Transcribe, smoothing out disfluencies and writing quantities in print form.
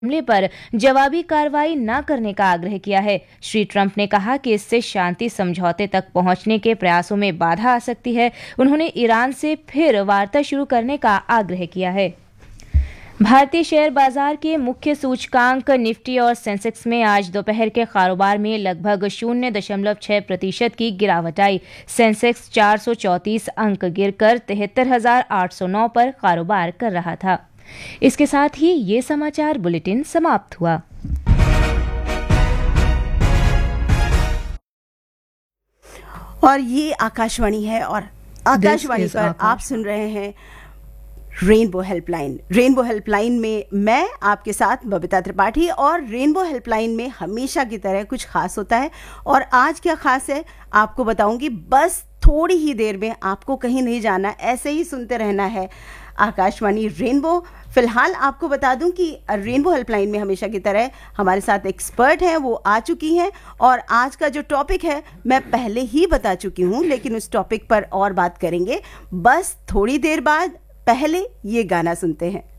हमले पर जवाबी कार्रवाई न करने का आग्रह किया है। श्री ट्रंप ने कहा कि इससे शांति समझौते तक पहुंचने के प्रयासों में बाधा आ सकती है। उन्होंने ईरान से फिर वार्ता शुरू करने का आग्रह किया है। भारतीय शेयर बाजार के मुख्य सूचकांक निफ्टी और सेंसेक्स में आज दोपहर के कारोबार में लगभग 0.6% की गिरावट आई। सेंसेक्स 434 अंक गिरकर 73,809 पर कारोबार कर रहा था। इसके साथ ही ये समाचार बुलेटिन समाप्त हुआ। और ये आकाशवाणी है और आकाशवाणी पर आप सुन रहे हैं रेनबो हेल्पलाइन। रेनबो हेल्पलाइन में मैं आपके साथ बबीता त्रिपाठी, और रेनबो हेल्पलाइन में हमेशा की तरह कुछ खास होता है। और आज क्या खास है आपको बताऊंगी, बस थोड़ी ही देर में। आपको कहीं नहीं जाना, ऐसे ही सुनते रहना है आकाशवाणी रेनबो। फिलहाल आपको बता दूं कि रेनबो हेल्पलाइन में हमेशा की तरह हमारे साथ एक्सपर्ट हैं, वो आ चुकी हैं। और आज का जो टॉपिक है मैं पहले ही बता चुकी हूं, लेकिन उस टॉपिक पर और बात करेंगे बस थोड़ी देर बाद। पहले ये गाना सुनते हैं।